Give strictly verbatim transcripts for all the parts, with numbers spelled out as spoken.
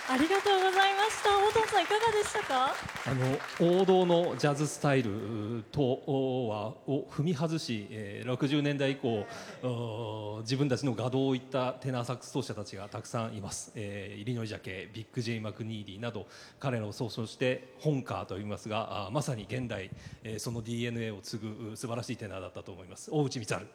ありがとうございました。大友さんいかがでしたか？ あの王道のジャズスタイルとはを踏み外し、えー、ろくじゅうねんだい以降自分たちの画道をいったテナーサックス奏者たちがたくさんいます、えー、イリノイ・ジャケ、ビッグ・ジェイ・マクニーリーなど彼らを総称して本カーと言いますが、あまさに現代、えー、その ディーエヌエー を継ぐ素晴らしいテナーだったと思います。大内光晴。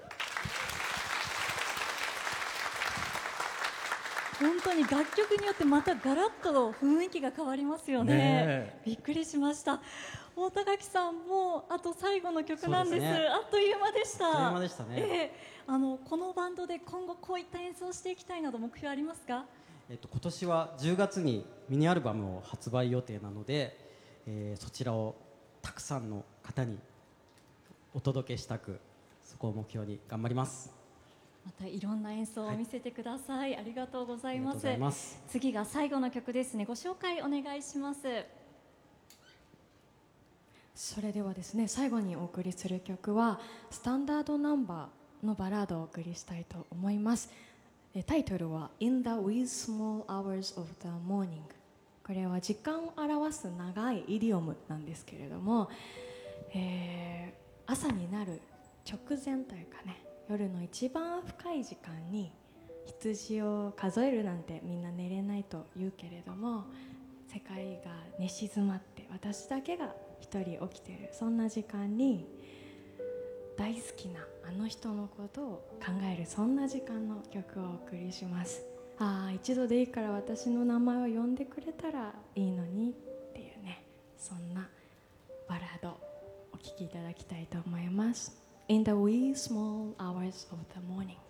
本当に楽曲によってまたガラッと雰囲気が変わりますよね。 ねびっくりしました。大高木さんもあと最後の曲なんです。 そうですね、 あっという間でした。 あっという間でしたね。 えー、あのこのバンドで今後こういった演奏をしていきたいなど目標ありますか？ えっと、今年はじゅうがつにミニアルバムを発売予定なので、えー、そちらをたくさんの方にお届けしたく、そこを目標に頑張ります。 またいろんな演奏を見せてください、はい、ありがとうございます。 います。 次が最後の曲ですね。ご紹介お願いします。 それではですね、最後にお送りする曲はスタンダードナンバーのバラードをお送りしたいと思います。タイトルは In the wee small hours of the morning。 これは時間を表す長いイディオムなんですけれども、えー、朝になる直前というかね、夜の一番深い時間に羊を数えるなんてみんな寝れないと言うけれども、世界が寝静まって私だけが一人起きてる、そんな時間に大好きなあの人のことを考える、そんな時間の曲をお送りします。ああ、一度でいいから私の名前を呼んでくれたらいいのにっていうね、そんなバラードお聴きいただきたいと思います。In the wee small hours of the morning。